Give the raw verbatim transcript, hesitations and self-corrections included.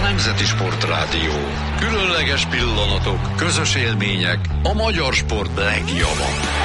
Nemzeti Sportrádió. Különleges pillanatok, közös élmények, a magyar sport legjava.